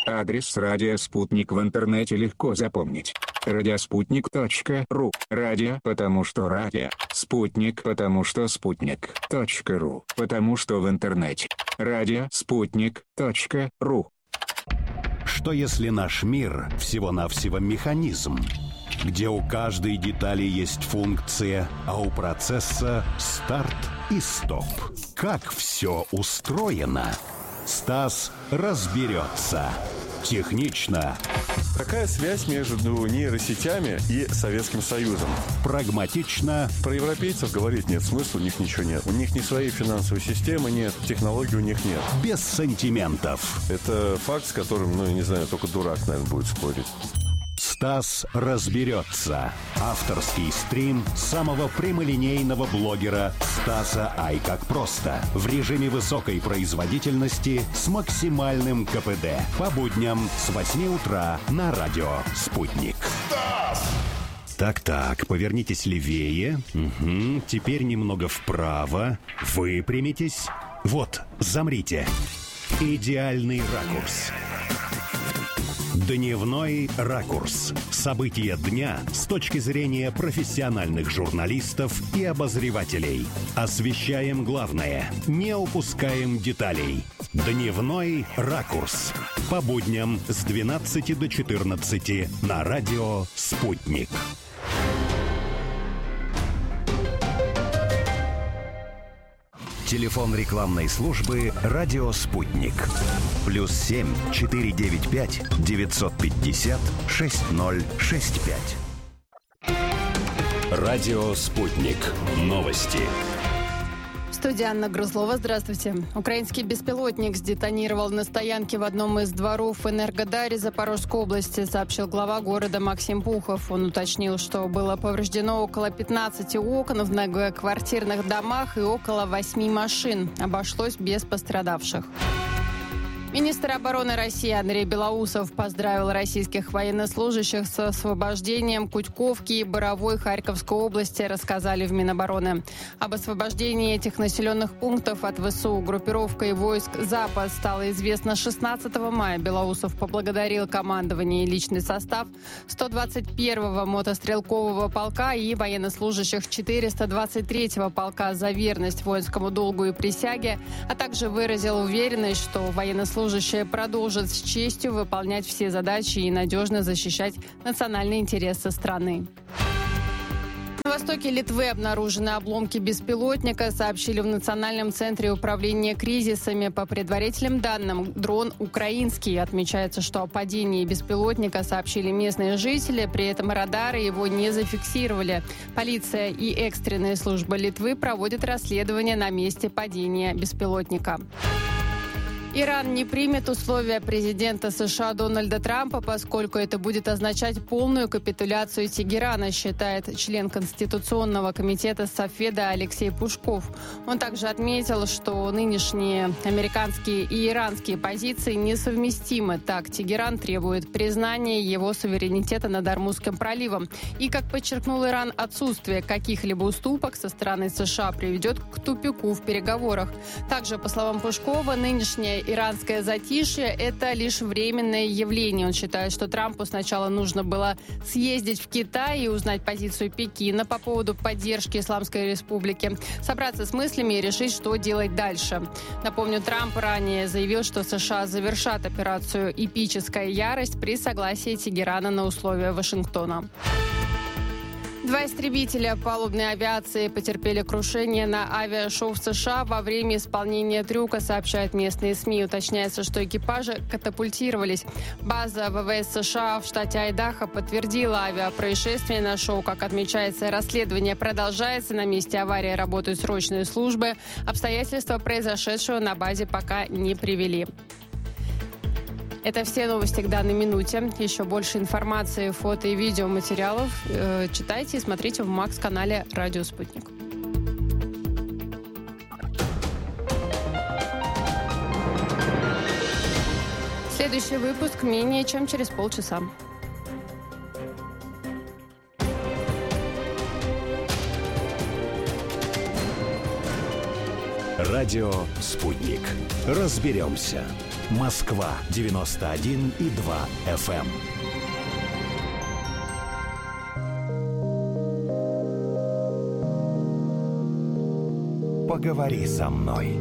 Адрес радио «Спутник» в интернете легко запомнить. Радиоспутник.ру. Радио, потому что радио. Спутник, потому что спутник.ру. Потому что в интернете. Радиоспутник.ру. Что если наш мир всего-навсего механизм, где у каждой детали есть функция, а у процесса старт и стоп? Как все устроено? Стас разберется. Технично. Какая связь между нейросетями и Советским Союзом? Прагматично. Про европейцев говорить нет смысла, у них ничего нет. У них ни своей финансовой системы нет, технологий у них нет. Без сантиментов. Это факт, с которым, не знаю, только дурак, наверное, будет спорить. Стас разберется. Авторский стрим самого прямолинейного блогера Стаса Ай как просто. В режиме высокой производительности с максимальным КПД. По будням с 8 утра на радио «Спутник». Стас! Так, повернитесь левее. Угу. Теперь немного вправо. Выпрямитесь. Вот, замрите. Идеальный ракурс. Дневной ракурс. События дня с точки зрения профессиональных журналистов и обозревателей. Освещаем главное, не упускаем деталей. Дневной ракурс. По будням с 12 до 14 на радио «Спутник». Телефон рекламной службы «Радио Спутник». +7 495 950 6065. Радио Спутник. Новости. В студии Анна Грузлова. Здравствуйте. Украинский беспилотник сдетонировал на стоянке в одном из дворов в Энергодаре Запорожской области, сообщил глава города Максим Пухов. Он уточнил, что было повреждено около 15 окон в многоквартирных домах и около 8 машин. Обошлось без пострадавших. Министр обороны России Андрей Белоусов поздравил российских военнослужащих с освобождением Кутьковки и Боровой Харьковской области, рассказали в Минобороны. Об освобождении этих населенных пунктов от ВСУ группировкой войск «Запад» стало известно 16 мая. Белоусов поблагодарил командование и личный состав 121-го мотострелкового полка и военнослужащих 423-го полка за верность воинскому долгу и присяге, а также выразил уверенность, что военнослужащие продолжат с честью выполнять все задачи и надежно защищать национальные интересы страны. На востоке Литвы обнаружены обломки беспилотника, сообщили в Национальном центре управления кризисами. По предварительным данным, дрон украинский. Отмечается, что о падении беспилотника сообщили местные жители, при этом радары его не зафиксировали. Полиция и экстренные службы Литвы проводят расследование на месте падения беспилотника. Иран не примет условия президента США Дональда Трампа, поскольку это будет означать полную капитуляцию Тегерана, считает член Конституционного комитета Сафеда Алексей Пушков. Он также отметил, что нынешние американские и иранские позиции несовместимы. Так, Тегеран требует признания его суверенитета над Ормузским проливом. И, как подчеркнул Иран, отсутствие каких-либо уступок со стороны США приведет к тупику в переговорах. Также, по словам Пушкова, нынешняя иранское затишье – это лишь временное явление. Он считает, что Трампу сначала нужно было съездить в Китай и узнать позицию Пекина по поводу поддержки Исламской Республики, собраться с мыслями и решить, что делать дальше. Напомню, Трамп ранее заявил, что США завершат операцию «Эпическая ярость» при согласии Тегерана на условия Вашингтона. 2 истребителя палубной авиации потерпели крушение на авиашоу в США во время исполнения трюка, сообщают местные СМИ. Уточняется, что экипажи катапультировались. База ВВС США в штате Айдахо подтвердила авиапроисшествие на шоу. Как отмечается, расследование продолжается. На месте аварии работают срочные службы. Обстоятельства произошедшего на базе пока не привели. Это все новости к данной минуте. Еще больше информации, фото и видеоматериалов читайте и смотрите в МАКС-канале «Радио Спутник». Следующий выпуск менее чем через полчаса. Радио «Спутник». Разберемся. Москва 91,2 FM. Поговори со мной.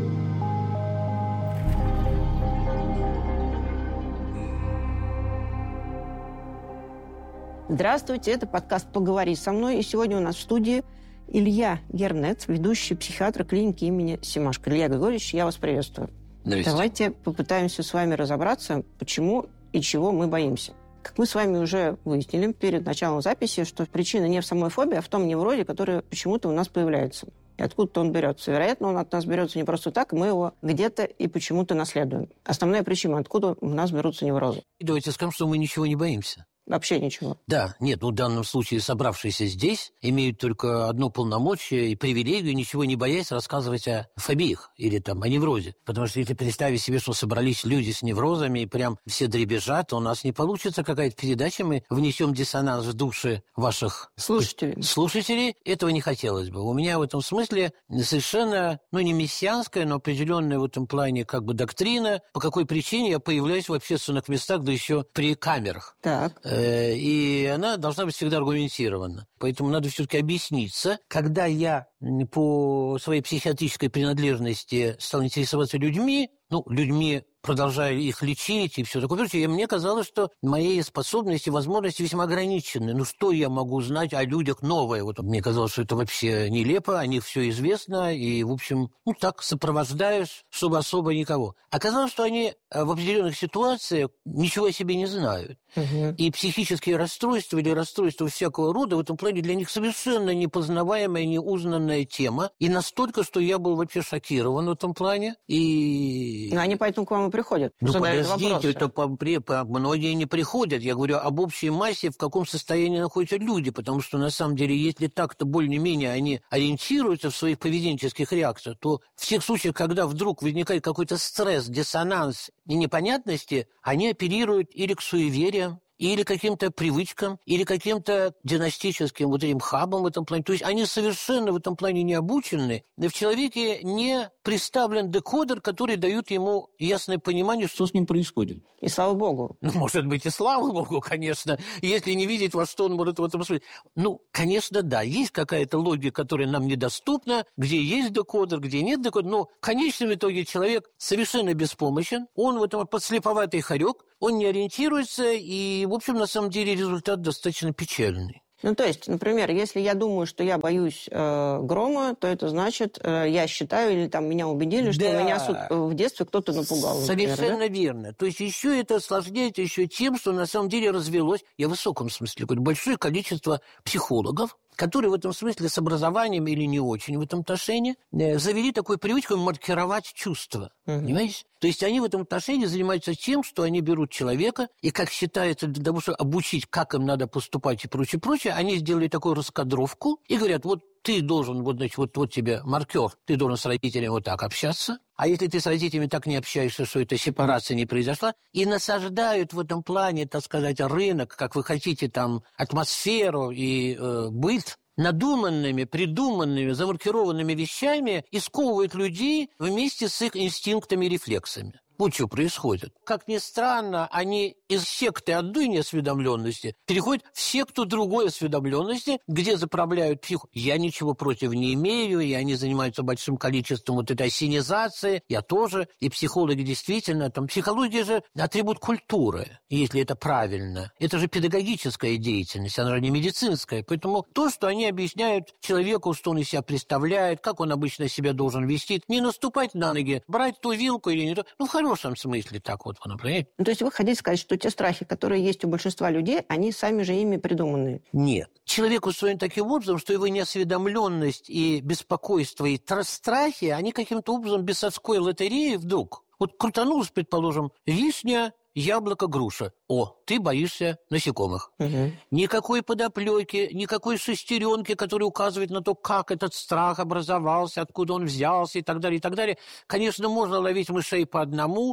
Здравствуйте, это подкаст «Поговори со мной». И сегодня у нас в студии Илья Гернец, ведущий психиатр клиники имени Семашко. Илья Григорьевич, я вас приветствую. Давайте попытаемся с вами разобраться, почему и чего мы боимся. Как мы с вами уже выяснили перед началом записи, что причина не в самой фобии, а в том неврозе, который почему-то у нас появляется. И откуда-то он берется. Вероятно, он от нас берется не просто так, мы его где-то и почему-то наследуем. Основная причина, откуда у нас берутся неврозы. Давайте скажем, что мы ничего не боимся. Вообще ничего. Да, нет, в данном случае собравшиеся здесь имеют только одно полномочие и привилегию, ничего не боясь, рассказывать о фобиях или там о неврозе. Потому что если представить себе, что собрались люди с неврозами и прям все дребезжат, то у нас не получится какая-то передача, мы внесем диссонанс в души ваших слушателей. Этого не хотелось бы. У меня в этом смысле совершенно, не мессианская, но определенная в этом плане как бы доктрина, по какой причине я появляюсь в общественных местах, да еще при камерах. Так. И она должна быть всегда аргументирована. Поэтому надо все-таки объясниться. Когда я по своей психиатрической принадлежности стал интересоваться людьми, продолжая их лечить и все такое прочее, мне казалось, что мои способности, возможности весьма ограничены. Что я могу знать о людях новое? Вот мне казалось, что это вообще нелепо, о них все известно, и, в общем, так сопровождаешь, чтобы особо никого. Оказалось, что они в определенных ситуациях ничего о себе не знают. Угу. И психические расстройства или расстройства всякого рода в этом плане для них совершенно непознаваемая, неузнанная тема. И настолько, что я был вообще шокирован в этом плане. Но они поэтому к вам и приходят. Подождите, это многие не приходят. Я говорю об общей массе, в каком состоянии находятся люди. Потому что, на самом деле, если так-то более-менее они ориентируются в своих поведенческих реакциях, то в тех случаях, когда вдруг возникает какой-то стресс, диссонанс и непонятности, они апеллируют или к суевериям, или каким-то привычкам, или каким-то династическим этим хабам в этом плане. То есть они совершенно в этом плане не обучены. В человеке не представлен декодер, который дает ему ясное понимание, что с ним происходит. И слава богу. Может быть, и слава богу, конечно, если не видеть, во что он может в этом смысле. Конечно, да, есть какая-то логика, которая нам недоступна, где есть декодер, где нет декодера, но в конечном итоге человек совершенно беспомощен, он в этом подслеповатый хорек, он не ориентируется, и, в общем, на самом деле результат достаточно печальный. То есть, например, если я думаю, что я боюсь грома, то это значит, я считаю, или там меня убедили, что меня в детстве кто-то напугал. Совершенно верно. То есть еще это осложняется еще тем, что на самом деле развелось, я в высоком смысле говорю, большое количество психологов, которые в этом смысле с образованием или не очень в этом отношении завели такую привычку маркировать чувства. Понимаете? То есть они в этом отношении занимаются тем, что они берут человека, и, как считается, для того, чтобы обучить, как им надо поступать и прочее, они сделали такую раскадровку и говорят, ты должен, вот тебе маркер, ты должен с родителями вот так общаться, а если ты с родителями так не общаешься, что эта сепарация не произошла, и насаждают в этом плане, так сказать, рынок, как вы хотите, там, атмосферу и быт, надуманными, придуманными, замаркированными вещами и сковывают людей вместе с их инстинктами и рефлексами. Вот что происходит. Как ни странно, они из секты одной неосведомленности переходят в секту другой осведомленности, где заправляют психику. Я ничего против не имею, и они занимаются большим количеством этой осенизации. Я тоже. И психологи действительно, психология же атрибут культуры, если это правильно. Это же педагогическая деятельность, она же не медицинская. Поэтому то, что они объясняют человеку, что он из себя представляет, как он обычно себя должен вести, не наступать на ноги, брать ту вилку или не то, в хорошем смысле так вот, например. То есть вы хотите сказать, что те страхи, которые есть у большинства людей, они сами же ими придуманы? Нет. Человек устроен таким образом, что его неосведомленность и беспокойство, и страхи, они каким-то образом без адской лотереи вдруг. Крутанулась, предположим, вишня, яблоко, груша. ты боишься насекомых. Никакой подоплеки, никакой шестеренки, которая указывает на то, как этот страх образовался, откуда он взялся и так далее, и так далее. Конечно, можно ловить мышей по одному,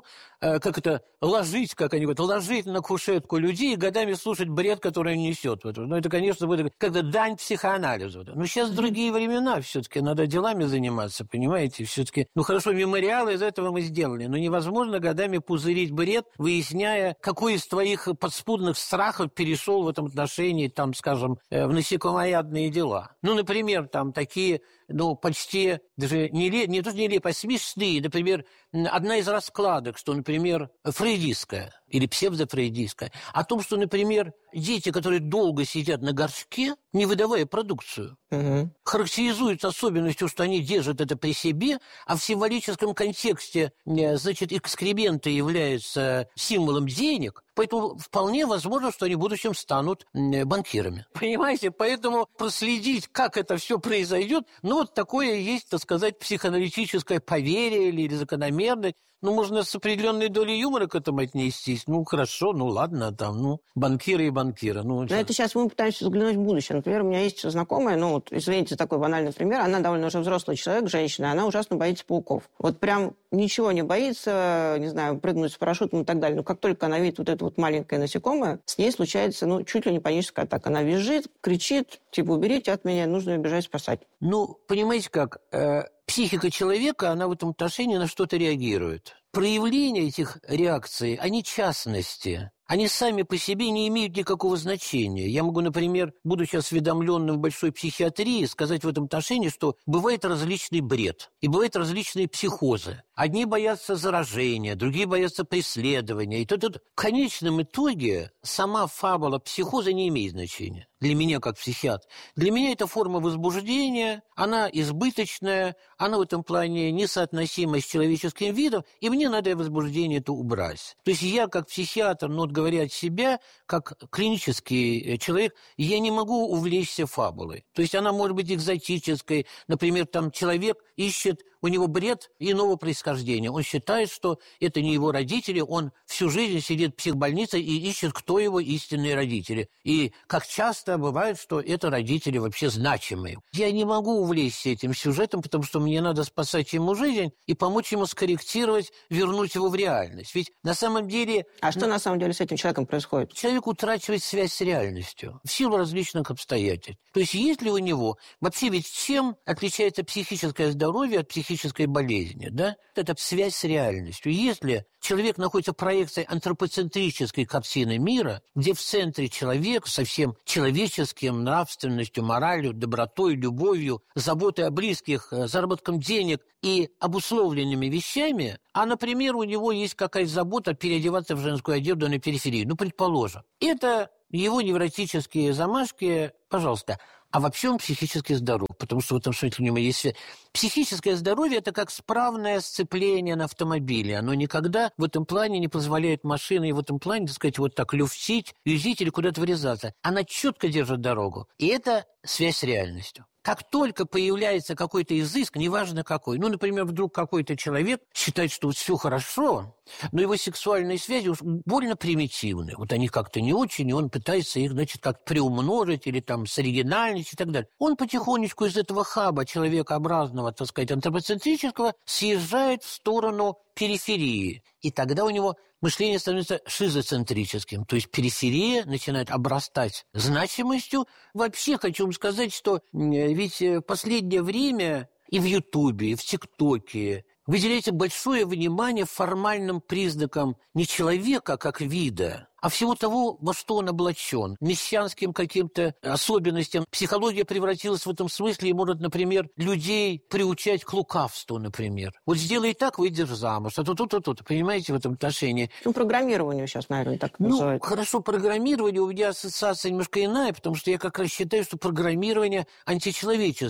ложить на кушетку людей и годами слушать бред, который он несет. Но это, конечно, будет как-то дань психоанализу. Но сейчас другие времена все-таки, надо делами заниматься, понимаете? Все-таки, хорошо, мемориалы из этого мы сделали, но невозможно годами пузырить бред, выясняя, какой из твоих подспудных страхов перешел в этом отношении, там, скажем, в насекомоядные дела. Например, там такие, почти даже не то, что нелепо, а смешные. Например, одна из раскладок, что, например, фрейдистская или псевдофрейдистская, о том, что, например, дети, которые долго сидят на горшке, не выдавая продукцию, характеризуются особенностью, что они держат это при себе, а в символическом контексте, экскременты являются символом денег, поэтому вполне возможно, что они в будущем станут банкирами. Понимаете? Поэтому проследить, как это все произойдет, такое есть, так сказать, психоаналитическое поверье или закономерность. Можно с определенной долей юмора к этому отнестись. Хорошо, ладно, там, банкиры и банкиры. Это сейчас мы пытаемся взглянуть в будущее. Например, у меня есть знакомая, извините за такой банальный пример, она довольно уже взрослый человек, женщина, она ужасно боится пауков. Прям ничего не боится, не знаю, прыгнуть с парашютом и так далее. Но как только она видит это маленькое насекомое, с ней случается, чуть ли не паническая атака. Она визжит, кричит, уберите от меня, нужно бежать спасать. Понимаете как, психика человека, она в этом отношении на что-то реагирует. Проявления этих реакций, они частности. Они сами по себе не имеют никакого значения. Я могу, например, будучи осведомленным в большой психиатрии, сказать в этом отношении, что бывает различный бред и бывают различные психозы. Одни боятся заражения, другие боятся преследования. И тут в конечном итоге сама фабула психоза не имеет значения. Для меня, как психиатр. Для меня это форма возбуждения, она избыточная, она в этом плане несоотносима с человеческим видом, и мне надо возбуждение это убрать. То есть я, как психиатр, говоря от себя, как клинический человек, я не могу увлечься фабулой. То есть она может быть экзотической. Например, там человек ищет, у него бред иного происхождения. Он считает, что это не его родители, он всю жизнь сидит в психбольнице и ищет, кто его истинные родители. И как часто бывает, что это родители вообще значимые. Я не могу увлечься этим сюжетом, потому что мне надо спасать ему жизнь и помочь ему скорректировать, вернуть его в реальность. Ведь на самом деле... А что на самом деле с этим человеком происходит? Человек утрачивает связь с реальностью в силу различных обстоятельств. То есть есть ли у него... Вообще ведь чем отличается психическое здоровье от психической болезни? Да? Это связь с реальностью. Если человек находится в проекции антропоцентрической картины мира, где в центре человек со всем человеческим, нравственностью, моралью, добротой, любовью, заботой о близких, заработком денег и обусловленными вещами, а, например, у него есть какая-то забота переодеваться в женскую одежду на периферии, предположим. Это его невротические замашки, пожалуйста. А вообще он психически здоров, потому что в этом смысле у него есть связь. Психическое здоровье – это как справное сцепление на автомобиле. Оно никогда в этом плане не позволяет машине в этом плане, так сказать, люфтить, юзить или куда-то врезаться. Она четко держит дорогу. И это связь с реальностью. Как только появляется какой-то изыск, неважно какой, например, вдруг какой-то человек считает, что все хорошо, но его сексуальные связи уж больно примитивны. Они как-то не очень, и он пытается их, как-то приумножить или соригинальничать и так далее. Он потихонечку из этого хаба человекообразного, так сказать, антропоцентрического съезжает в сторону периферии. И тогда у него мышление становится шизоцентрическим. То есть периферия начинает обрастать значимостью. Вообще хочу вам сказать, что ведь в последнее время и в Ютубе, и в ТикТоке выделяется большое внимание формальным признакам не человека как вида, а всего того, во что он облачен, мессианским каким-то особенностям. Психология превратилась в этом смысле и может, например, людей приучать к лукавству, например. Сделай так, выйдешь замуж, а тут, понимаете, в этом отношении. Программированию сейчас, наверное, так называют. Хорошо, программирование, у меня ассоциация немножко иная, потому что я как раз считаю, что программирование античеловеческое.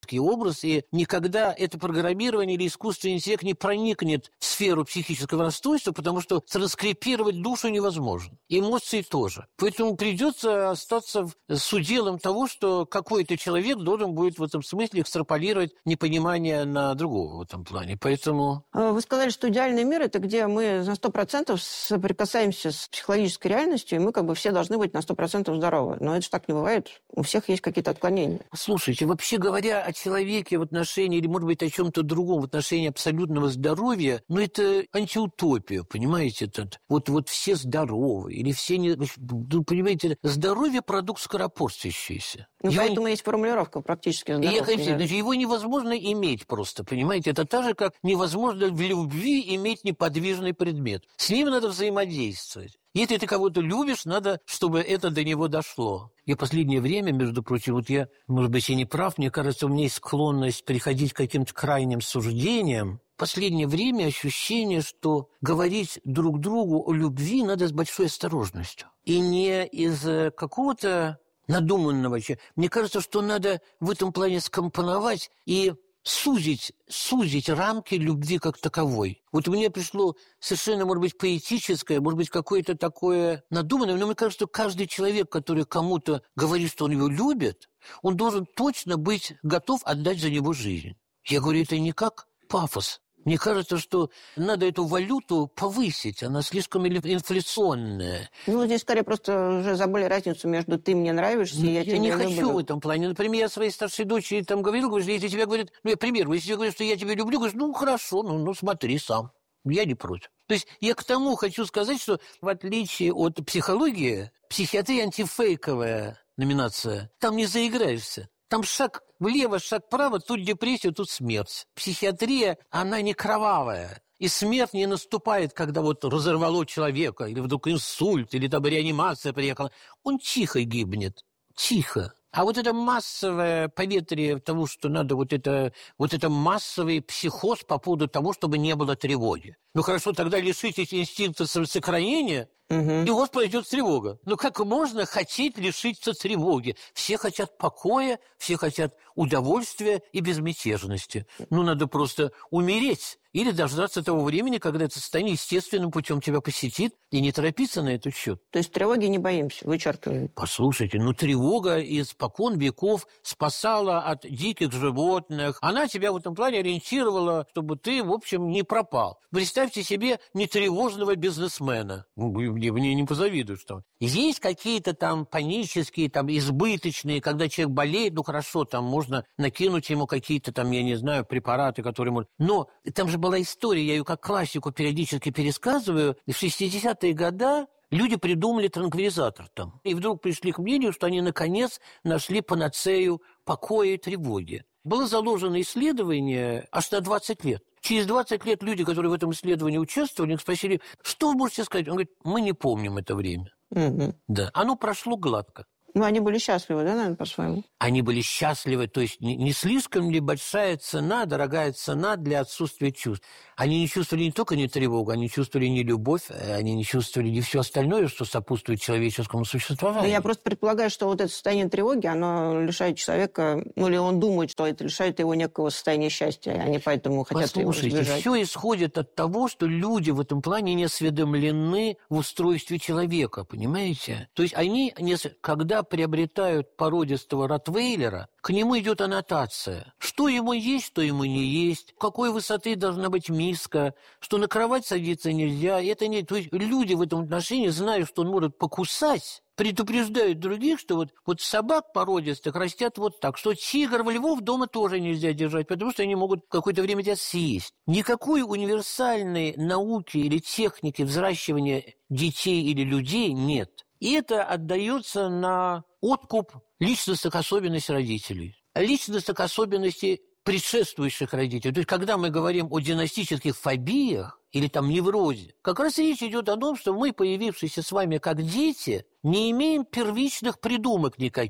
образ, и никогда это программирование или искусственный интеллект не проникнет в сферу психического расстройства, потому что транскрипировать душу невозможно. Эмоции тоже. Поэтому придется остаться с уделом того, что какой-то человек должен будет в этом смысле экстраполировать непонимание на другого в этом плане. Поэтому... Вы сказали, что идеальный мир – это где мы на 100% соприкасаемся с психологической реальностью, и мы как бы все должны быть на 100% здоровы. Но это же так не бывает. У всех есть какие-то отклонения. Слушайте, вообще говоря о человеке в отношении, или, может быть, о чем-то другом в отношении абсолютного здоровья, ну, это антиутопия, понимаете? Вот все здоровы, или все не... Ну, понимаете, здоровье – продукт скоропортящийся. Ну, поэтому есть формулировка практически здоровья. Его невозможно иметь просто, понимаете? Это так же, как невозможно в любви иметь неподвижный предмет. С ним надо взаимодействовать. Если ты кого-то любишь, надо, чтобы это до него дошло. Я в последнее время, между прочим, вот я, может быть, и не прав, мне кажется, у меня есть склонность приходить к каким-то крайним суждениям. В последнее время ощущение, что говорить друг другу о любви надо с большой осторожностью. И не из какого-то надуманного. Мне кажется, что надо в этом плане скомпоновать и сузить рамки любви как таковой. Вот мне пришло совершенно, может быть, поэтическое, может быть, какое-то такое надуманное, но мне кажется, что каждый человек, который кому-то говорит, что он его любит, он должен точно быть готов отдать за него жизнь. Я говорю, это не как пафос. Мне кажется, что надо эту валюту повысить, она слишком инфляционная. Ну, здесь скорее просто уже забыли разницу между «ты мне нравишься» и «я тебя не люблю». Я не хочу в этом плане. Например, я своей старшей дочери там говорил, если тебе говорят, если тебе говорят, что я тебя люблю, говоришь, ну, хорошо, ну смотри сам, я не против. То есть я к тому хочу сказать, что в отличие от психологии, психиатрия антифейковая номинация, там не заиграешься. Там шаг влево, шаг вправо, тут депрессия, тут смерть. Психиатрия, она не кровавая. И смерть не наступает, когда вот разорвало человека, или вдруг инсульт, или там реанимация приехала. Он тихо гибнет. Тихо. А вот это массовое поветрие того, что надо вот это массовый психоз по поводу того, чтобы не было тревоги. Ну хорошо, тогда лишитесь инстинкта сохранения, и у вас пройдет тревога. Но как можно хотеть лишиться тревоги? Все хотят покоя, все хотят удовольствия и безмятежности. Ну, надо просто умереть или дождаться того времени, когда это состояние естественным путем тебя посетит, и не торопиться на этот счет. То есть тревоги не боимся, вычеркиваем. Послушайте, тревога испокон веков спасала от диких животных. Она тебя в этом плане ориентировала, чтобы ты, в общем, не пропал. Представьте себе нетревожного бизнесмена. Мне не позавидуешь там. Есть какие-то там панические, там избыточные, когда человек болеет, ну хорошо, там можно накинуть ему какие-то там, я не знаю, препараты, которые можно... Но там же была история, я ее как классику периодически пересказываю. В 60-е годы люди придумали транквилизатор там. И вдруг пришли к мнению, что они наконец нашли панацею покоя и тревоги. Было заложено исследование аж на 20 лет. Через 20 лет люди, которые в этом исследовании участвовали, их спросили, что вы можете сказать? Он говорит, мы не помним это время. Да, оно прошло гладко. Ну, они были счастливы, да, наверное, по-своему? Они были счастливы, то есть не слишком ли большая цена, дорогая цена для отсутствия чувств. Они не чувствовали не только не тревогу, они чувствовали не любовь, они не чувствовали не все остальное, что сопутствует человеческому существованию. Но я просто предполагаю, что вот это состояние тревоги, оно лишает человека, ну, или он думает, что это лишает его некого состояния счастья, они поэтому хотят его избежать. Послушайте, все исходит от того, что люди в этом плане не осведомлены в устройстве человека, понимаете? То есть они, когда приобретают породистого ротвейлера, к нему идет аннотация. Что ему есть, что ему не есть, какой высоты должна быть миска, что на кровать садиться нельзя. Это не... То есть люди в этом отношении, зная, что он может покусать, предупреждают других, что вот собак породистых растят вот так, что тигров, львов дома тоже нельзя держать, потому что они могут какое-то время тебя съесть. Никакой универсальной науки или техники взращивания детей или людей нет. И это отдается на откуп личностных особенностей родителей, личностных особенностей предшествующих родителей. То есть, когда мы говорим о династических фобиях или там неврозе, как раз речь идет о том, что мы, появившиеся с вами как дети, не имеем первичных придумок никаких.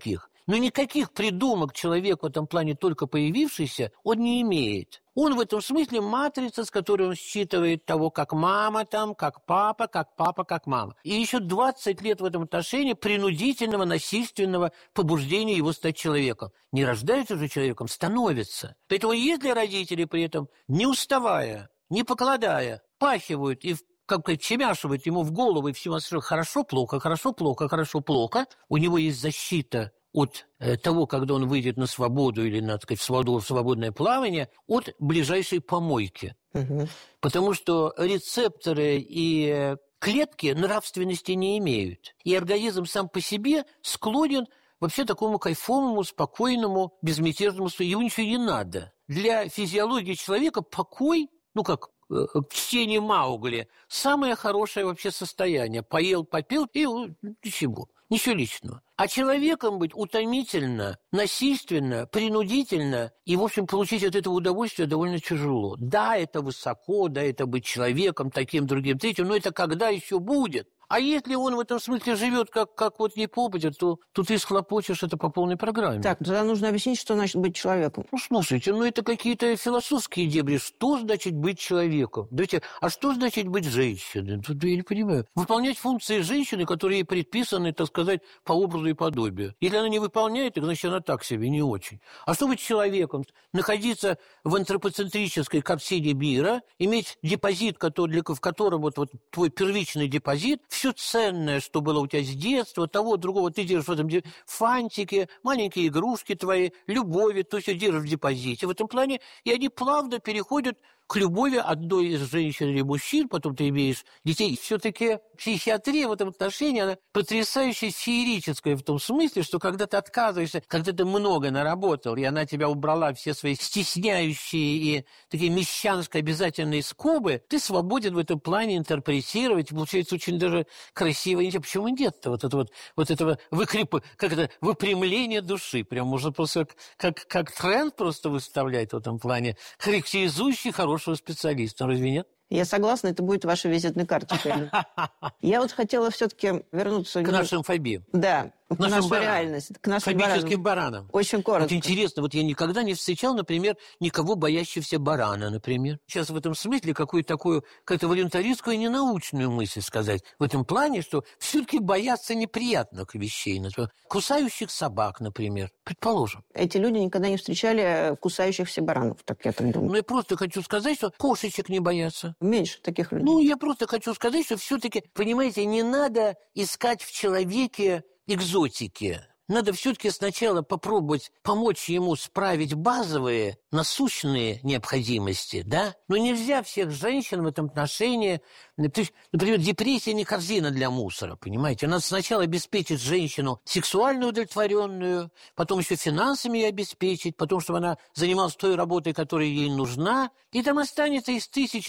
Но никаких придумок человек в этом плане только появившийся он не имеет. Он в этом смысле матрица, с которой он считывает того, как мама там, как папа, как мама. И еще 20 лет в этом отношении принудительного, насильственного побуждения его стать человеком. Не рождается же человеком, становится. Поэтому если родители при этом, не уставая, не покладая, пахивают и как-то чемяшивают ему в голову и всему хорошо-плохо, хорошо-плохо, хорошо-плохо, у него есть защита от того, когда он выйдет на свободу или, надо сказать, в свободное плавание, от ближайшей помойки. Угу. Потому что рецепторы и клетки нравственности не имеют. И организм сам по себе склонен вообще такому кайфовому, спокойному, безмятежному, ему ничего не надо. Для физиологии человека покой, как чтение Маугли, самое хорошее вообще состояние. Поел, попил и ничего. Ничего личного. А человеком быть утомительно, насильственно, принудительно, и, в общем, получить от этого удовольствие довольно тяжело. Да, это высоко, да, это быть человеком, таким, другим, третьим, но это когда еще будет? А если он в этом смысле живет как вот не попадя, то ты схлопочешь это по полной программе. Так, тогда нужно объяснить, что значит быть человеком. Слушайте, это какие-то философские дебри. Что значит быть человеком? Давайте, а что значит быть женщиной? Тут я не понимаю. Выполнять функции женщины, которые ей предписаны, так сказать, по образу и подобию. Если она не выполняет, так значит она так себе, не очень. А что быть человеком? Находиться в антропоцентрической картине мира, иметь депозит, в котором вот твой первичный депозит, все ценное, что было у тебя с детства, того, другого, ты держишь в этом фантики, маленькие игрушки твои, любови, то все держишь в депозите. В этом плане, и они плавно переходят к любови одной из женщин или мужчин, потом ты имеешь детей. Все-таки психиатрия в этом отношении, она потрясающе феерическая в том смысле, что когда ты отказываешься, когда ты много наработал, и она тебя убрала все свои стесняющие и такие мещанско обязательные скобы, ты свободен в этом плане интерпретировать, получается очень даже красиво. Почему нет-то вот этого выпрямления души? Прям можно просто как тренд просто выставлять в этом плане, характеризующий хорошего специалиста, разве нет? Я согласна, это будет вашей визитной карточкой. Я вот хотела все-таки вернуться... К нашим фобиям. Да, к нашу реальность. К нашим фобическим баранам. Очень коротко. Вот интересно, я никогда не встречал, например, никого боящегося барана, например. Сейчас в этом смысле какую-то волюнтаристскую и ненаучную мысль сказать. В этом плане, что все-таки бояться неприятных вещей. Например, кусающих собак, например. Предположим. Эти люди никогда не встречали кусающихся баранов, так я так думаю. Я просто хочу сказать, что кошечек не боятся. Меньше таких людей. Я просто хочу сказать, что все-таки, понимаете, не надо искать в человеке экзотики. Надо все-таки сначала попробовать помочь ему справить базовые, насущные необходимости, да? Но нельзя всех женщин в этом отношении... То есть, например, депрессия не корзина для мусора, понимаете? Надо сначала обеспечить женщину сексуально удовлетворенную, потом еще финансами ее обеспечить, потом, чтобы она занималась той работой, которая ей нужна, и там останется из 1000,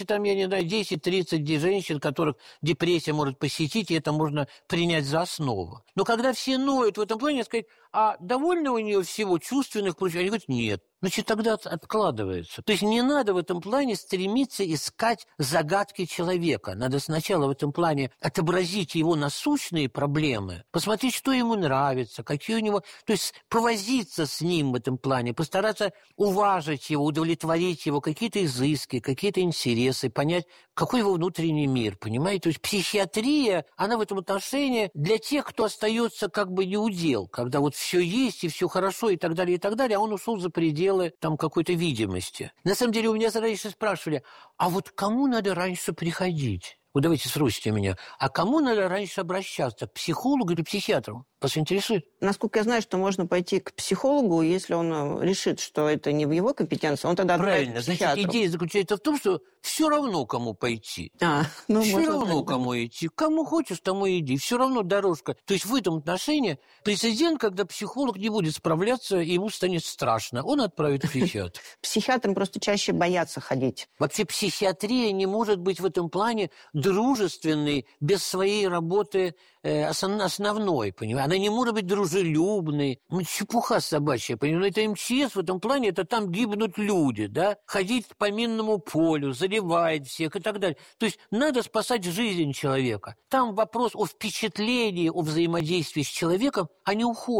10-30 женщин, которых депрессия может посетить, и это можно принять за основу. Но когда все ноют в этом плане, сказать, а довольно у нее всего чувственных получений? Они говорят, нет. Значит, тогда откладывается. То есть не надо в этом плане стремиться искать загадки человека. Надо сначала в этом плане отобразить его насущные проблемы, посмотреть, что ему нравится, какие у него... То есть повозиться с ним в этом плане, постараться уважить его, удовлетворить его, какие-то изыски, какие-то интересы, понять, какой его внутренний мир, понимаете? То есть психиатрия, она в этом отношении для тех, кто остается как бы неудел, когда вот все есть и все хорошо и так далее, а он ушел за пределы какой-то видимости. На самом деле у меня раньше спрашивали, а вот кому надо раньше приходить? Вот давайте спросите меня, а кому надо раньше обращаться, к психологу или психиатру? Вас интересует? Насколько я знаю, что можно пойти к психологу, если он решит, что это не в его компетенции, он тогда отправит к психиатру. Значит, идея заключается в том, что все равно, кому пойти. Все равно, кому идти. Кому хочешь, тому иди. Все равно дорожка. То есть в этом отношении прецедент, когда психолог не будет справляться, ему станет страшно. Он отправит к психиатру. Психиатрам просто чаще боятся ходить. Вообще психиатрия не может быть в этом плане дружественной без своей работы основной, понимаете? Она не может быть дружелюбной. Чепуха собачья, понимаете? Это МЧС в этом плане, это там гибнут люди, да? Ходить по минному полю, заливать всех и так далее. То есть надо спасать жизнь человека. Там вопрос о впечатлении, о взаимодействии с человеком, они уходят.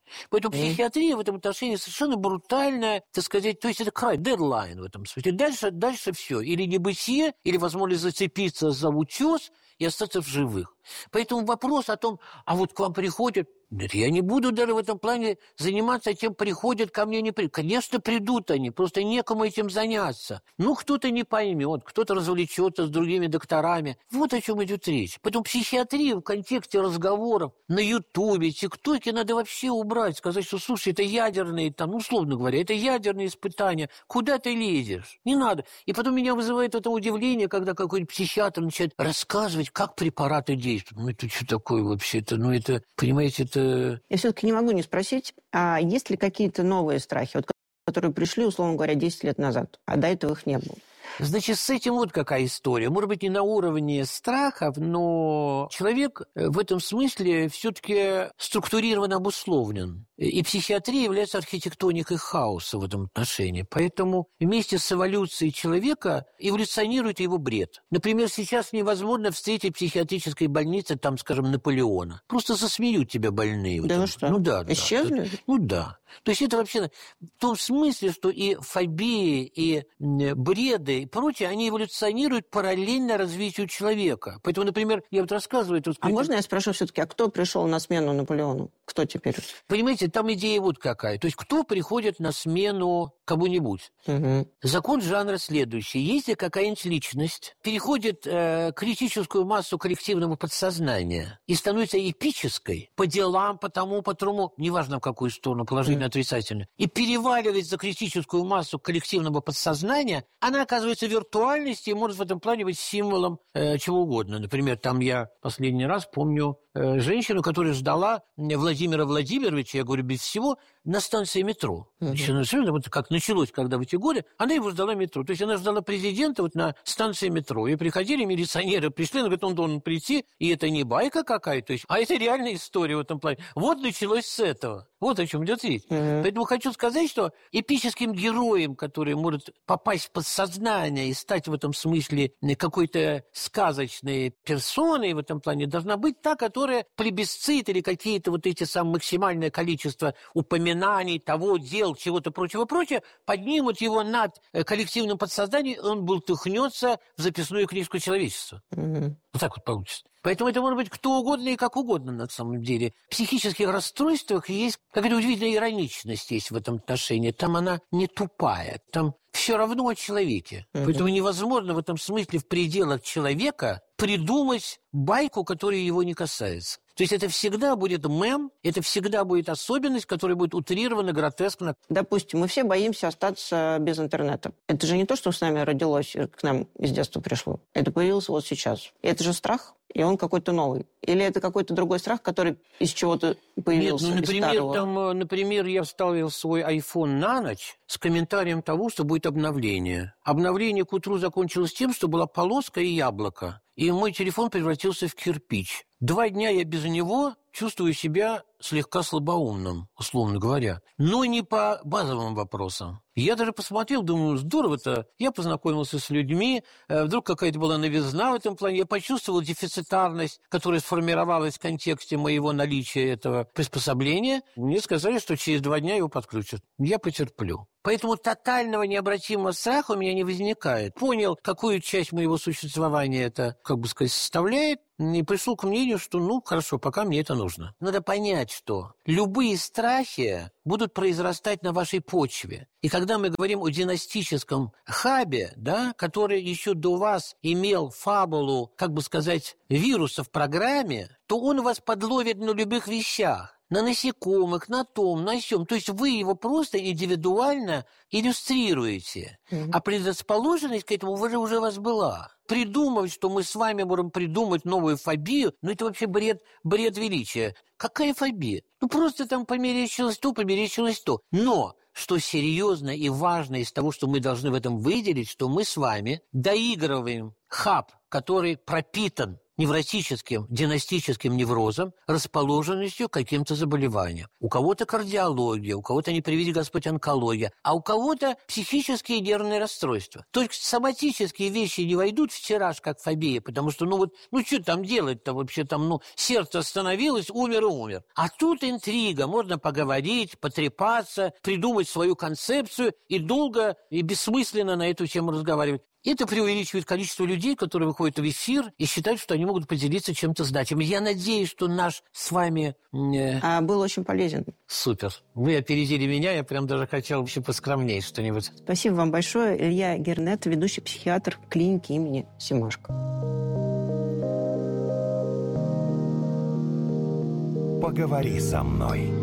Поэтому психиатрия в этом отношении совершенно брутальная, так сказать, то есть это край, дедлайн в этом смысле. Дальше все. Или небытие, или возможность зацепиться за утес и остаться в живых. Поэтому вопрос о том, а вот к вам приходят, нет, я не буду даже в этом плане заниматься тем, приходят ко мне, не приходят. Конечно, придут они, просто некому этим заняться. Ну, кто-то не поймет, кто-то развлечется с другими докторами. Вот о чем идет речь. Поэтому психиатрию в контексте разговоров на Ютубе, ТикТоке надо вообще убрать, сказать, что, слушай, это ядерные, там, условно говоря, это ядерные испытания. Куда ты лезешь? Не надо. И потом меня вызывает это удивление, когда какой-нибудь психиатр начинает рассказывать, как препараты действуют. Ну, это что такое вообще-то? Ну, это, понимаете, это... Я все-таки не могу не спросить, а есть ли какие-то новые страхи, вот, которые пришли, условно говоря, 10 лет назад, а до этого их не было? Значит, с этим вот какая история. Может быть, не на уровне страхов, но человек в этом смысле все-таки структурированно обусловлен. И психиатрия является архитектоникой хаоса в этом отношении. Поэтому вместе с эволюцией человека эволюционирует его бред. Например, сейчас невозможно встретить в психиатрической больнице, там, скажем, Наполеона. Просто засмеют тебя больные. Да вы что? Ну да. Исчезли? Да. Ну да. То есть это вообще в том смысле, что и фобии, и бреды, и прочее, они эволюционируют параллельно развитию человека. Поэтому, например, я вот рассказываю... можно я спрошу все-таки, а кто пришел на смену Наполеону? Кто теперь? Понимаете, там идея вот какая. То есть кто приходит на смену кому-нибудь? Угу. Закон жанра следующий. Если какая-нибудь личность переходит критическую массу коллективного подсознания и становится эпической по делам, по тому, по другому, неважно в какую сторону, положительно, отрицательно, и переваливает за критическую массу коллективного подсознания, она оказывается в виртуальности и может в этом плане быть символом чего угодно. Например, там я последний раз помню женщину, которая ждала Владимира Владимировича, я говорю, без всего, на станции метро. Вот как началось, когда в эти годы, она его ждала метро. То есть она ждала президента вот на станции метро. И приходили милиционеры, пришли, она говорит, он должен прийти, и это не байка какая-то, а это реальная история в этом плане. Вот началось с этого. Вот о чем идет речь. Поэтому хочу сказать, что эпическим героем, который может попасть в подсознание и стать в этом смысле какой-то сказочной персоной в этом плане, должна быть та, которая плебисцит или какие-то вот эти самые максимальное количество упоминаний, того, дел, чего-то прочего, поднимут его над коллективным подсознанием, и он бултыхнется в записную книжку человечества. Вот так вот получится. Поэтому это может быть кто угодно и как угодно на самом деле. В психических расстройствах есть какая-то удивительная ироничность есть в этом отношении. Там она не тупая, там все равно о человеке. Поэтому невозможно в этом смысле в пределах человека придумать байку, которая его не касается. То есть это всегда будет мем, это всегда будет особенность, которая будет утрирована, гротескна. Допустим, мы все боимся остаться без интернета. Это же не то, что с нами родилось, к нам из детства пришло. Это появилось вот сейчас. Это же страх, и он какой-то новый. Или это какой-то другой страх, который из чего-то появился? Нет, например, я вставил свой iPhone на ночь с комментарием того, что будет обновление. Обновление к утру закончилось тем, что была полоска и яблоко. И мой телефон превратился в кирпич. 2 дня я без него чувствую себя слегка слабоумным, условно говоря. Но не по базовым вопросам. Я даже посмотрел, думаю, здорово-то. Я познакомился с людьми, вдруг какая-то была новизна в этом плане. Я почувствовал дефицитарность, которая сформировалась в контексте моего наличия этого приспособления. Мне сказали, что через 2 дня его подключат. Я потерплю. Поэтому тотального необратимого страха у меня не возникает. Понял, какую часть моего существования это, составляет, и пришел к мнению, что, хорошо, пока мне это нужно. Надо понять, что любые страхи будут произрастать на вашей почве. И когда мы говорим о династическом хабе, который еще до вас имел фабулу, вируса в программе, то он вас подловит на любых вещах. На насекомых, на том, на сём. То есть вы его просто индивидуально иллюстрируете. А предрасположенность к этому уже у вас была. Придумывать, что мы с вами можем придумать новую фобию, это вообще бред величия. Какая фобия? Просто там померещилось то. Но что серьезно и важно из того, что мы должны в этом выделить, что мы с вами доигрываем хаб, который пропитан невротическим, династическим неврозом, расположенностью к каким-то заболеваниям. У кого-то кардиология, у кого-то, не приведи Господь, онкология, а у кого-то психические нервные расстройства. То есть соматические вещи не войдут в тираж, как фобия, потому что, что там делать-то вообще, сердце остановилось, умер и умер. А тут интрига, можно поговорить, потрепаться, придумать свою концепцию и долго и бессмысленно на эту тему разговаривать. Это преувеличивает количество людей, которые выходят в эфир и считают, что они могут поделиться чем-то значимым. Я надеюсь, что наш с вами... был очень полезен. Супер. Вы опередили меня, я прям даже хотел еще поскромнее что-нибудь. Спасибо вам большое. Илья Гернет, ведущий психиатр клиники имени Семашко. Поговори со мной.